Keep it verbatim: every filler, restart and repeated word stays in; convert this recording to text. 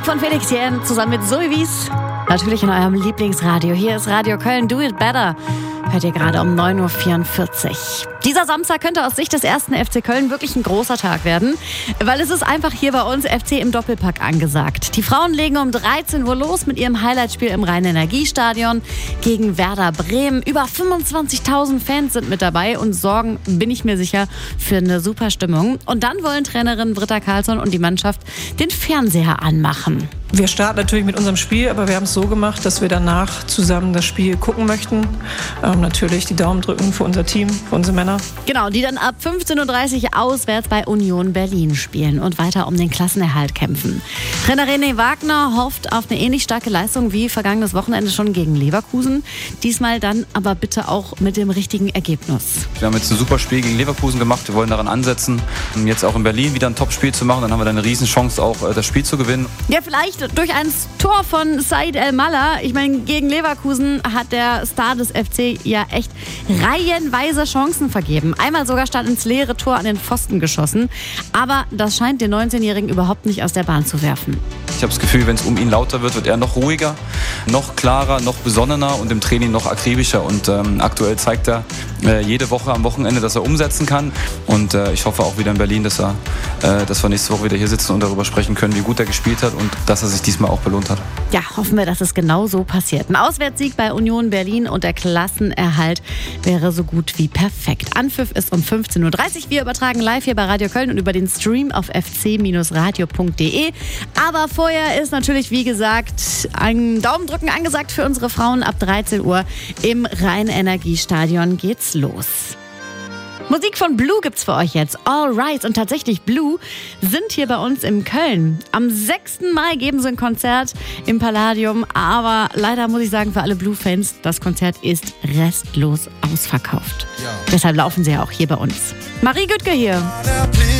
von Felix hier zusammen mit Zoe Wies. Natürlich in eurem Lieblingsradio. Hier ist Radio Köln, Do It Better. Hört ihr gerade um neun Uhr vierundvierzig. Dieser Samstag könnte aus Sicht des ersten F C Köln wirklich ein großer Tag werden, weil es ist einfach hier bei uns F C im Doppelpack angesagt. Die Frauen legen um dreizehn Uhr los mit ihrem Highlightspiel im Rhein-Energiestadion gegen Werder Bremen. Über fünfundzwanzigtausend Fans sind mit dabei und sorgen, bin ich mir sicher, für eine super Stimmung. Und dann wollen Trainerin Britta Karlsson und die Mannschaft den Fernseher anmachen. Wir starten natürlich mit unserem Spiel, aber wir haben es so gemacht, dass wir danach zusammen das Spiel gucken möchten. Ähm, natürlich die Daumen drücken für unser Team, für unsere Männer. Genau, die dann ab fünfzehn Uhr dreißig auswärts bei Union Berlin spielen und weiter um den Klassenerhalt kämpfen. Trainer René Wagner hofft auf eine ähnlich starke Leistung wie vergangenes Wochenende schon gegen Leverkusen. Diesmal dann aber bitte auch mit dem richtigen Ergebnis. Wir haben jetzt ein super Spiel gegen Leverkusen gemacht. Wir wollen daran ansetzen, jetzt auch in Berlin wieder ein Top-Spiel zu machen. Dann haben wir dann eine Riesenchance, auch das Spiel zu gewinnen. Ja, vielleicht durch ein Tor von Said El-Mallah. Ich meine, gegen Leverkusen hat der Star des F C ja echt reihenweise Chancen vergeben. Einmal sogar statt ins leere Tor an den Pfosten geschossen. Aber das scheint den neunzehnjährigen überhaupt nicht aus der Bahn zu werfen. Ich habe das Gefühl, wenn es um ihn lauter wird, wird er noch ruhiger, noch klarer, noch besonnener und im Training noch akribischer. Und ähm, aktuell zeigt er äh, jede Woche am Wochenende, dass er umsetzen kann. Und äh, ich hoffe auch wieder in Berlin, dass, er, äh, dass wir nächste Woche wieder hier sitzen und darüber sprechen können, wie gut er gespielt hat und dass er sich diesmal auch belohnt hat. Ja, hoffen wir, dass es genau so passiert. Ein Auswärtssieg bei Union Berlin und der Klassenerhalt wäre so gut wie perfekt. Anpfiff ist um fünfzehn Uhr dreißig. Wir übertragen live hier bei Radio Köln und über den Stream auf f c radio punkt d e. Aber vorher ist natürlich, wie gesagt, ein Daumendrücken angesagt für unsere Frauen. Ab dreizehn Uhr im Rhein-Energiestadion geht's los. Musik von Blue gibt's für euch jetzt. All Rise. Und tatsächlich, Blue sind hier bei uns in Köln. Am sechsten Mai geben sie ein Konzert im Palladium. Aber leider muss ich sagen, für alle Blue-Fans, das Konzert ist restlos ausverkauft. Ja. Deshalb laufen sie ja auch hier bei uns. Marie Güttke hier.